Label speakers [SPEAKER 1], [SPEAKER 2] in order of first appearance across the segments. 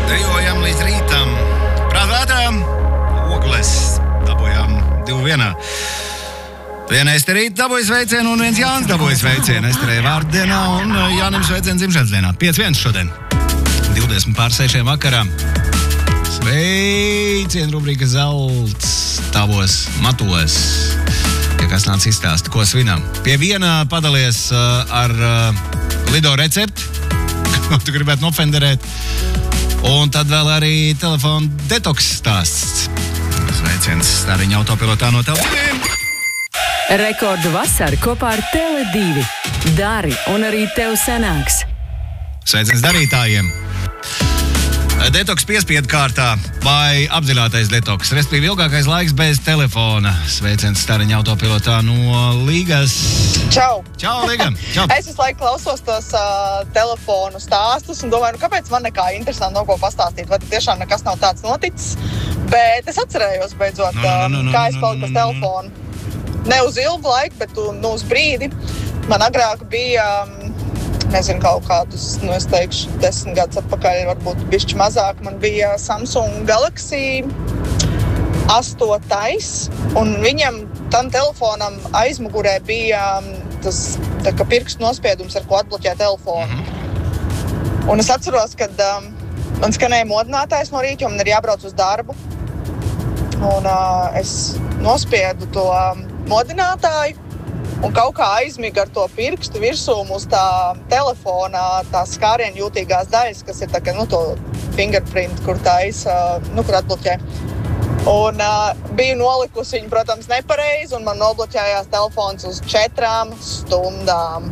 [SPEAKER 1] Dejojam līdz rītam. Prātām, ogles dabojām 2-1. Viena Esterīte dabūja sveicienu un viens Jānis dabūja sveicienu. Esterē vārdienā un Jānim sveicienu dzimšanas dienā. 5-1 šodien. 20:06 vakarā. Sveicienu rubrika Zelts tavos matos. Ja kas nāc izstāst, ko svinam. Pie viena padalies ar Lido recepti, ko tu gribētu nofenderēt. Un tad vēl arī telefona detoks stāsts. Sveiciens Stariņa autopilotā no Televīm.
[SPEAKER 2] Rekordu vasara kopā ar Tele2. Dari un arī tev sanāks.
[SPEAKER 1] Sveiciens darītājiem. Detoks piespiedu kārtā vai apzinātais detoks, respektīvi ilgākais laiks bez telefona. Sveiciens Stariņa autopilotā no Līgas.
[SPEAKER 3] Čau!
[SPEAKER 1] Čau, Līga! Čau!
[SPEAKER 3] Es visu laiku klausos tos telefonu stāstus un domāju, kāpēc man nekā interesanti nav ko pastāstīt, vai tiešām nekas nav tāds noticis. Bet es atcerējos beidzot, kā es paliku uz telefonu. Ne uz ilgu laiku, bet uz brīdi. Man agrāk bija, nezinu, kaut kādus, es teikšu, 10 gadus atpakaļ, varbūt bišķi mazāk, man bija Samsung Galaxy 8. Un viņam, tam telefonam aizmugurē bija tas tā kā pirkstu nospiedums, ar ko atbloķē telefonu. Un es atceros, kad man skanēja modinātājs no rīta, jo man ir jābrauc uz darbu. Un es nospiedu to modinātāju un kaut kā aizmiga ar to pirkstu virsū uz tā telefona, tās skārienu jūtīgās daļas, kas ir tā kā, to fingerprint, kur kur atbloķē. Un biju nolikusi viņu, protams, nepareizi, un man nobloķējās telefons uz 4 stundām.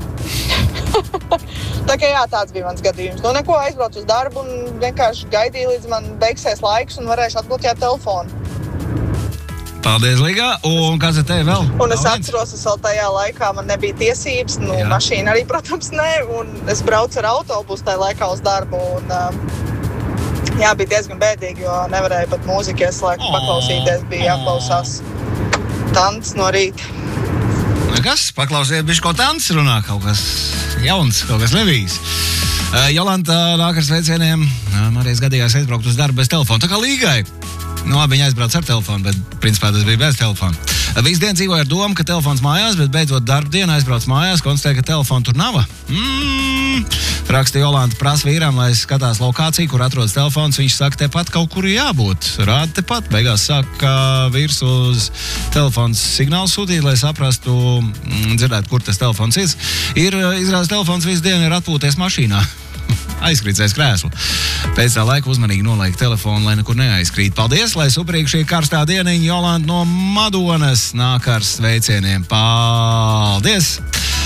[SPEAKER 3] Tā kā jā, tāds bija mans gadījums. Neko aizbraucu uz darbu un vienkārši gaidīju, līdz man beigsies laiks un varēšu atbloķēt telefonu.
[SPEAKER 1] Paldies, Līga. Un kas ar tevi vēl?
[SPEAKER 3] Un es atceros, es vēl tajā laikā man nebija tiesības, mašīna arī, protams, ne, un es braucu ar autobusu tajā laikā uz darbu, un bija diezgan bēdīgi, jo nevarēju pat mūziku ieslēgt, paklausīties, bija jāklausās tants no rīta.
[SPEAKER 1] Kas? Paklausiet, bišķi kaut tants runā, kaut kas jauns, kaut kas nebijis. Jolanta nāk ar sveicieniem, Marijas gadījās aizbraukt uz darbu bez telefona, tā kā Līgai. Labi, viņa aizbrauc ar telefonu, bet principā tas bija bez telefona. Visu dienu dzīvoja ar domu, ka telefons mājās, bet beidzot darba dienā aizbrauc mājās, konstatēja, ka telefona tur nav. Raksta Jolanta, prasa vīram, lai skatās lokāciju, kur atrodas telefons. Viņš saka, tepat kaut kur jābūt. Rāda tepat. Beigās saka, vīrs uz telefons signālu sūtīt, lai saprastu, dzirdētu, kur tas telefons ir. Izrādās telefons visu dienu ir atpūties mašīnā. Aizkrīts aiz krēslu. Pēc tā laika uzmanīgi noliek telefonu, lai nekur neaizkrīt. Paldies, lai superīgi šī karstā dieniņa. Jolanta no Madonas nāk ar sveicieniem. Paldies!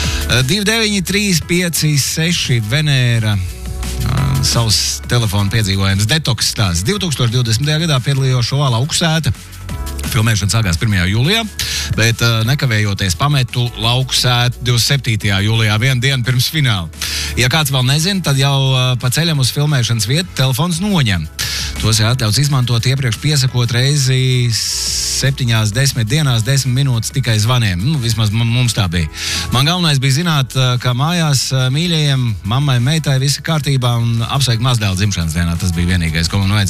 [SPEAKER 1] 29356 Venēra. Savs telefonu piedzīvojums detoks stāsts. 2020. gadā piedalījos šovā Lauksēta. Filmēšana sākās 1. jūlijā, bet nekavējoties pametu Lauksētu 27. jūlijā, vienu dienu pirms fināla. Ja kāds vēl nezina, tad jau pa ceļam uz filmēšanas vietu telefons noņem. Tos ir atļauts izmantot iepriekš piesakot reizi 7-10 dienās 10 minūtes tikai zvaniem. Vismaz mums tā bija. Man galvenais bija zināt, ka mājās mīļajiem, mammai, meitai visi kārtībā un apsveikt mazdēlu dzimšanas dienā. Tas bija vienīgais, ko man vajadzēja.